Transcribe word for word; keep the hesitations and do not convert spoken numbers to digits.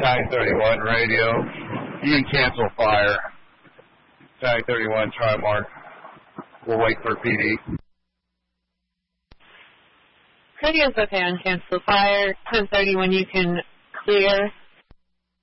Tag thirty-one radio. You can cancel fire. Tag thirty-one, try mark. We'll wait for P D. Radio's okay on cancel fire. ten thirty-one, you can clear.